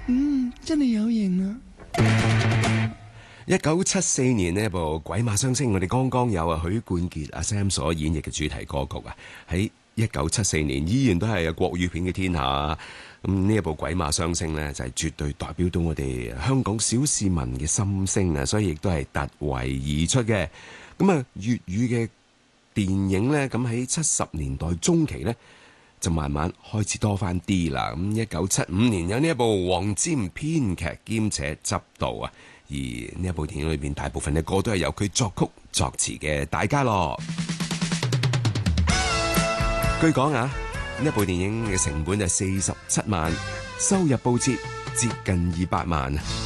真係有型啊 ！1974年呢部《鬼馬雙星》，我哋剛剛有許冠傑阿 Sam 所演繹嘅主題歌曲啊，喺1974年依然都係國語片嘅天下。咁呢一部《鬼馬雙星》呢，就係絕對代表到我哋香港小市民嘅心聲啊，所以亦都係突圍而出嘅。咁啊，粵語嘅電影呢，咁喺70年代中期呢，就慢慢開始多翻啲啦。咁1975年有呢一部黃霑編劇兼且執導啊，而呢一部電影裏邊大部分嘅歌都係由佢作曲作詞嘅大家樂。據講啊，呢部電影嘅成本就47萬，收入報捷接近200萬。